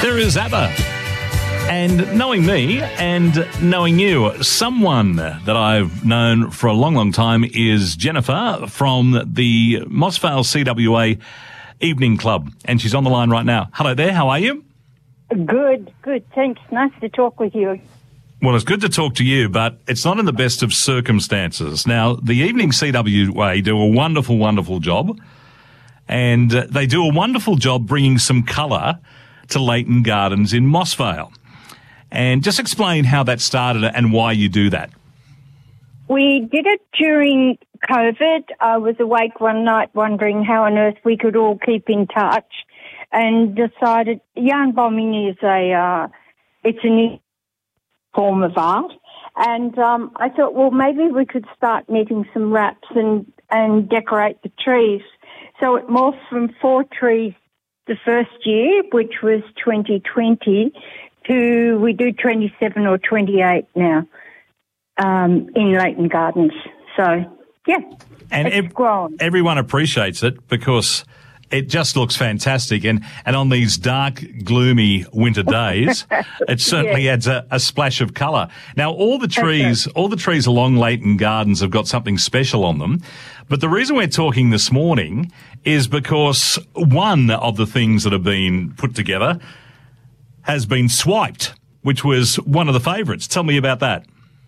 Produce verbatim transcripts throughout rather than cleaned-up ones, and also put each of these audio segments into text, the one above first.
There is ABBA. And knowing me and knowing you, someone that I've known for a long, long time is Jennifer from the Mossvale C W A Evening Club. And she's on the line right now. Hello there, how are you? Good, good. Thanks. Nice to talk with you. Well, it's good to talk to you, but it's not in the best of circumstances. Now, the Evening C W A do a wonderful, wonderful job. And they do a wonderful job bringing some colour to Leighton Gardens in Mossvale. And just explain how that started and why you do that. We did it during COVID. I was awake one night wondering how on earth we could all keep in touch, and decided yarn bombing is a uh, it's a new form of art. And um, I thought, well, maybe we could start knitting some wraps and, and decorate the trees. So it morphed from four trees the first year, which was twenty twenty, to we do twenty-seven or twenty-eight now um, in Leighton Gardens. So, yeah, and it's ev- grown. Everyone appreciates it because it just looks fantastic. And, and on these dark, gloomy winter days, it certainly Yeah. adds a, a splash of colour. Now, all the trees, right. all the trees along Leighton Gardens have got something special on them. But the reason we're talking this morning is because one of the things that have been put together has been swiped, which was one of the favourites. Tell me about that.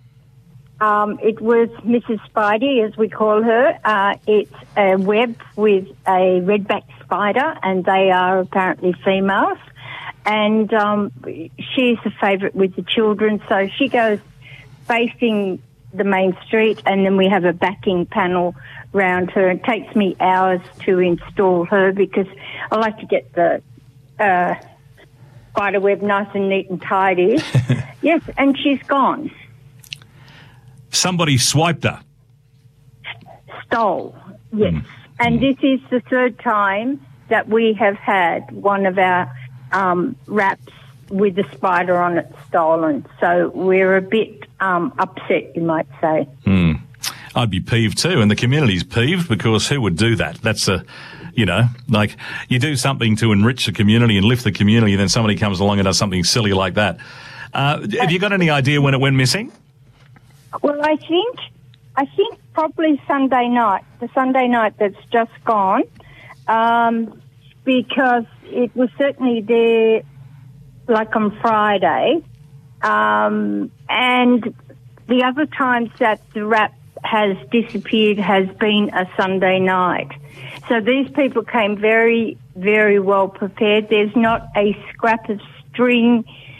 Um, it was Missus Spidey, as we call her. Uh, it's a web with a redback spider, and they are apparently females. And um, she's a favourite with the children, so she goes facing the main street, and then we have a backing panel round her. It takes me hours to install her because I like to get the uh, spider web nice and neat and tidy. Yes, and she's gone. Somebody swiped her. Stole, yes. Mm. And this is the third time that we have had one of our um, wraps with the spider on it stolen. So we're a bit um, upset, you might say. Mm. I'd be peeved too, and the community's peeved because who would do that? That's a, you know, like you do something to enrich the community and lift the community, and then somebody comes along and does something silly like that. Uh, have you got any idea when it went missing? Well, I think, I think probably Sunday night, the Sunday night that's just gone, um, because it was certainly there like on Friday, um, and the other times that the wrap has disappeared has been a Sunday night. So these people came very, very well prepared. There's not a scrap of string,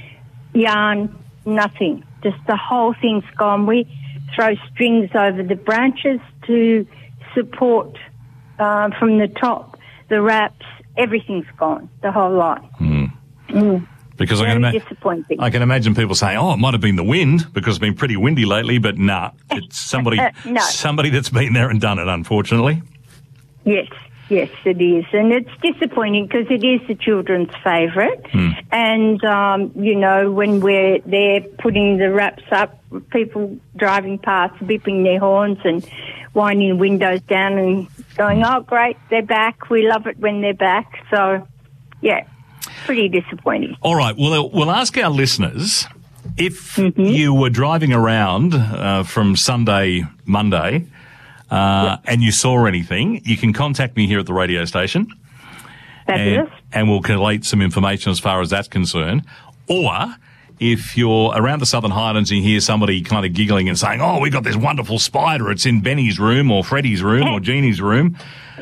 yarn, nothing. Just the whole thing's gone. We throw strings over the branches to support uh, from the top, the wraps. Everything's gone, the whole lot. Mm. Mm. Because I Very can, ima- disappointing. I can imagine people saying, oh, it might have been the wind because it's been pretty windy lately, but nah, it's somebody, No. somebody that's been there and done it, unfortunately. Yes, yes, it is. And it's disappointing because it is the children's favourite. Hmm. And, um, you know, when we're there putting the wraps up, people driving past, beeping their horns and winding windows down and going, oh, great, they're back. We love it when they're back. So, yeah, pretty disappointing. All right, well, we'll ask our listeners if Mm-hmm. you were driving around uh, from Sunday, Monday, uh, and you saw anything, you can contact me here at the radio station. Fabulous. And, and we'll collate some information as far as that's concerned. Or if you're around the Southern Highlands and you hear somebody kind of giggling and saying, oh, we got this wonderful spider, it's in Benny's room or Freddie's room or Jeannie's room.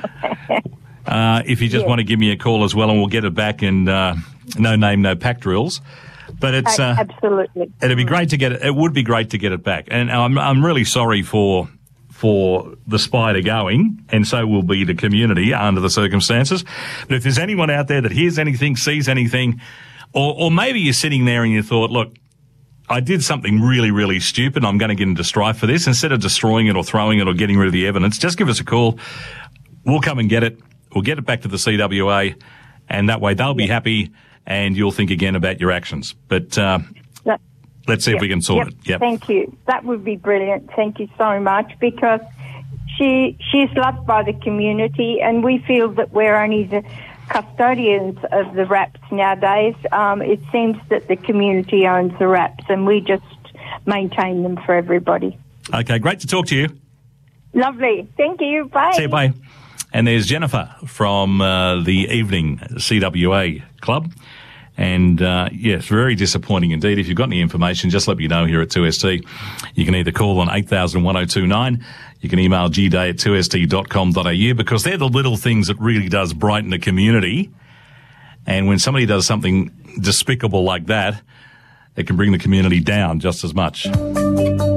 Uh, if you just Yeah. want to give me a call as well, and we'll get it back, and uh, no name, no pack drills. But it's uh, Absolutely. it'd be great to get it. It would be great to get it back, and I'm I'm really sorry for for the spider going, and so will be the community under the circumstances. But if there's anyone out there that hears anything, sees anything, or or maybe you're sitting there and you thought, look, I did something really, really stupid. I'm going to get into strife for this. Instead of destroying it or throwing it or getting rid of the evidence, just give us a call. We'll come and get it. We'll get it back to the C W A, and that way they'll be happy, and you'll think again about your actions. But uh, That- let's see Yep. if we can sort Yep. it. Yep. Thank you. That would be brilliant. Thank you so much, because she she's loved by the community, and we feel that we're only the custodians of the wraps nowadays. Um, it seems that the community owns the wraps and we just maintain them for everybody. Okay, great to talk to you. Lovely. Thank you. Bye. See you, bye. And there's Jennifer from uh, the evening C W A club. And, uh, yes, very disappointing indeed. If you've got any information, just let me know here at two S T. You can either call on eight thousand one oh two nine. You can email g day at two s t dot com dot a u, because they're the little things that really does brighten the community. And when somebody does something despicable like that, it can bring the community down just as much.